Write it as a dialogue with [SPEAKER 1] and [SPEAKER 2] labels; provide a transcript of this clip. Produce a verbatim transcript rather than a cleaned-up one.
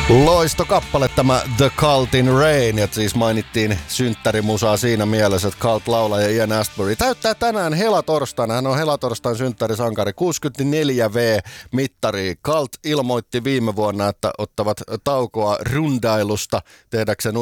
[SPEAKER 1] Loistokappale tämä The Cultin Rain, ja siis mainittiin synttärimusaa siinä mielessä, että Cult-laulaja Ian Astbury täyttää tänään helatorstaina. Hän on helatorstain synttärisankari, kuusikymmentäneljä vuotta-mittari. Cult ilmoitti viime vuonna, että ottavat taukoa rundailusta tehdäkseen